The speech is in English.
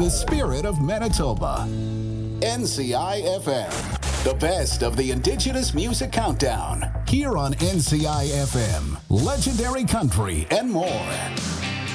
the spirit of Manitoba. NCI FM, the best of the Indigenous Music Countdown. Here on NCI FM, legendary country and more.